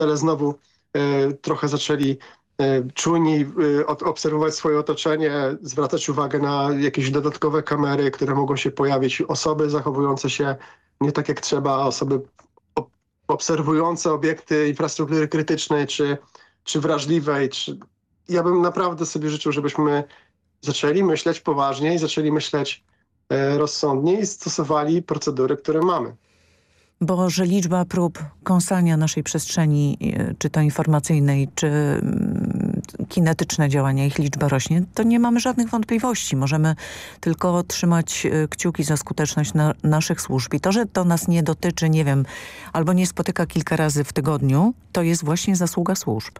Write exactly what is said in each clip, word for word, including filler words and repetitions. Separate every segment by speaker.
Speaker 1: obywatele znowu e, trochę zaczęli e, czujniej e, od, obserwować swoje otoczenie, zwracać uwagę na jakieś dodatkowe kamery, które mogą się pojawić, osoby zachowujące się nie tak jak trzeba, osoby ob, obserwujące obiekty infrastruktury krytycznej, czy, czy wrażliwej. Czy... Ja bym naprawdę sobie życzył, żebyśmy zaczęli myśleć poważnie i zaczęli myśleć e, rozsądnie i stosowali procedury, które mamy.
Speaker 2: Bo że liczba prób kąsania naszej przestrzeni, czy to informacyjnej, czy mm, kinetyczne działania, ich liczba rośnie, to nie mamy żadnych wątpliwości. Możemy tylko trzymać e, kciuki za skuteczność na, naszych służb. I to, że to nas nie dotyczy, nie wiem, albo nie spotyka kilka razy w tygodniu, to jest właśnie zasługa służb.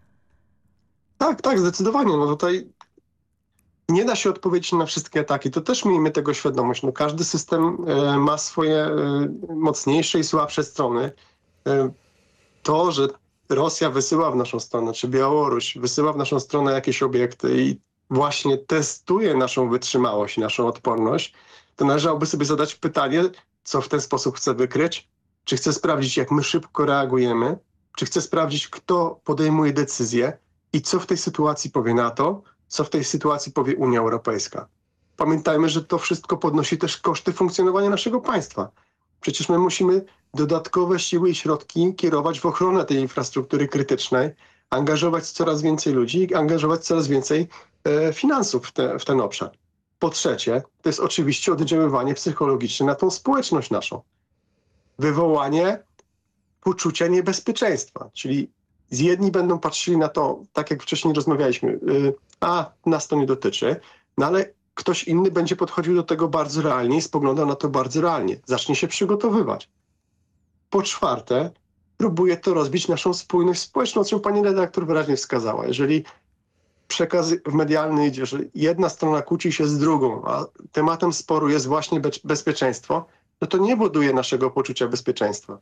Speaker 1: Tak, tak, zdecydowanie. No tutaj nie da się odpowiedzieć na wszystkie ataki. To też miejmy tego świadomość. No każdy system e, ma swoje e, mocniejsze i słabsze strony. E, to, że Rosja wysyła w naszą stronę, czy Białoruś wysyła w naszą stronę jakieś obiekty i właśnie testuje naszą wytrzymałość, naszą odporność, to należałoby sobie zadać pytanie, co w ten sposób chce wykryć, czy chce sprawdzić, jak my szybko reagujemy, czy chce sprawdzić, kto podejmuje decyzje i co w tej sytuacji powie NATO, co w tej sytuacji powie Unia Europejska. Pamiętajmy, że to wszystko podnosi też koszty funkcjonowania naszego państwa. Przecież my musimy dodatkowe siły i środki kierować w ochronę tej infrastruktury krytycznej, angażować coraz więcej ludzi i angażować coraz więcej e, finansów w, te, w ten obszar. Po trzecie, to jest oczywiście oddziaływanie psychologiczne na tą społeczność naszą. Wywołanie poczucia niebezpieczeństwa, czyli z jedni będą patrzyli na to, tak jak wcześniej rozmawialiśmy, yy, a nas to nie dotyczy, no ale ktoś inny będzie podchodził do tego bardzo realnie i spoglądał na to bardzo realnie. Zacznie się przygotowywać. Po czwarte, próbuje to rozbić naszą spójność społeczną, o czym pani redaktor wyraźnie wskazała. Jeżeli przekaz medialny idzie, że jedna strona kłóci się z drugą, a tematem sporu jest właśnie be- bezpieczeństwo, no to nie buduje naszego poczucia bezpieczeństwa.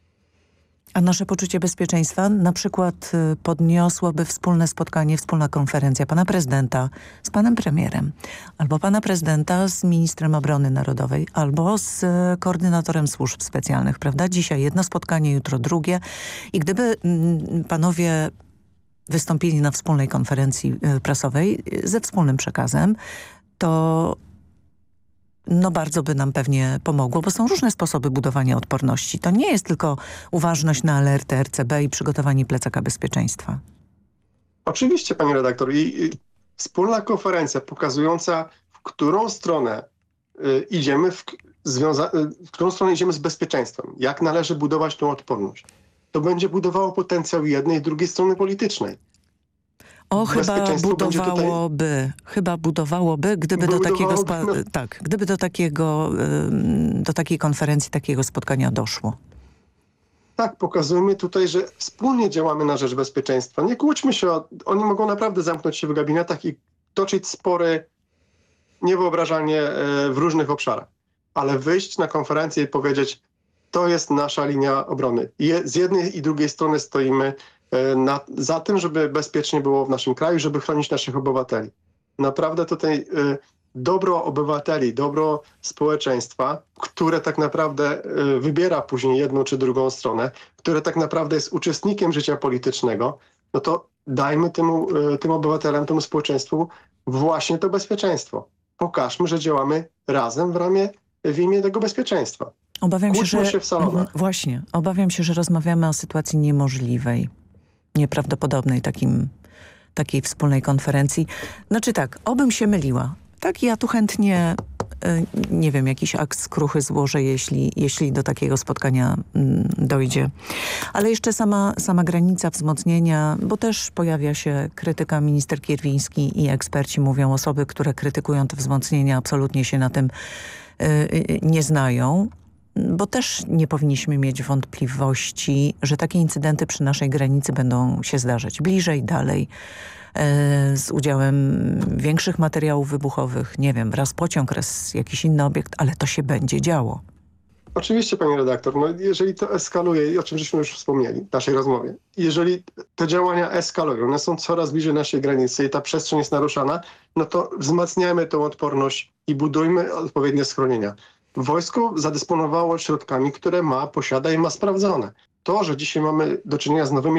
Speaker 2: A nasze poczucie bezpieczeństwa na przykład podniosłoby wspólne spotkanie, wspólna konferencja pana prezydenta z panem premierem, albo pana prezydenta z ministrem obrony narodowej, albo z koordynatorem służb specjalnych, prawda? Dzisiaj jedno spotkanie, jutro drugie. I gdyby mm, panowie wystąpili na wspólnej konferencji prasowej ze wspólnym przekazem, to no bardzo by nam pewnie pomogło, bo są różne sposoby budowania odporności. To nie jest tylko uważność na alertę R C B i przygotowanie plecaka bezpieczeństwa.
Speaker 1: Oczywiście, pani redaktor. I, i wspólna konferencja pokazująca, w którą stronę y, idziemy, w, związa- y, w którą stronę idziemy z bezpieczeństwem. Jak należy budować tą odporność. To będzie budowało potencjał jednej i drugiej strony politycznej.
Speaker 2: O, chyba budowałoby, tutaj... chyba budowałoby, gdyby do takiego, spa... no... tak, gdyby do takiego, do takiej konferencji, takiego spotkania doszło.
Speaker 1: Tak, pokazujemy tutaj, że wspólnie działamy na rzecz bezpieczeństwa. Nie kłóćmy się, o... oni mogą naprawdę zamknąć się w gabinetach i toczyć spory niewyobrażalnie w różnych obszarach. Ale wyjść na konferencję i powiedzieć, to jest nasza linia obrony. Je... Z jednej i drugiej strony stoimy Na, za tym, żeby bezpiecznie było w naszym kraju, żeby chronić naszych obywateli. Naprawdę tutaj y, dobro obywateli, dobro społeczeństwa, które tak naprawdę y, wybiera później jedną czy drugą stronę, które tak naprawdę jest uczestnikiem życia politycznego, no to dajmy temu, y, tym obywatelom, temu społeczeństwu właśnie to bezpieczeństwo. Pokażmy, że działamy razem w ramię, w imię tego bezpieczeństwa.
Speaker 2: Obawiam się, że
Speaker 1: się w salonach.
Speaker 2: Właśnie, obawiam się, że rozmawiamy o sytuacji niemożliwej. Nieprawdopodobnej takim, takiej wspólnej konferencji. Znaczy tak, obym się myliła. Tak, ja tu chętnie, y, nie wiem, jakiś akt skruchy złożę, jeśli, jeśli do takiego spotkania y, dojdzie. Ale jeszcze sama, sama granica wzmocnienia, bo też pojawia się krytyka, minister Kierwiński i eksperci mówią, osoby, które krytykują te wzmocnienia, absolutnie się na tym y, y, nie znają. Bo też nie powinniśmy mieć wątpliwości, że takie incydenty przy naszej granicy będą się zdarzać bliżej, dalej, e, z udziałem większych materiałów wybuchowych, nie wiem, raz pociąg, raz jakiś inny obiekt, ale to się będzie działo.
Speaker 1: Oczywiście, pani redaktor, no jeżeli to eskaluje, i o czym żeśmy już wspomnieli w naszej rozmowie, jeżeli te działania eskalują, one są coraz bliżej naszej granicy i ta przestrzeń jest naruszana, no to wzmacniajmy tą odporność i budujmy odpowiednie schronienia. Wojsko zadysponowało środkami, które ma, posiada i ma sprawdzone. To, że dzisiaj mamy do czynienia z nowymi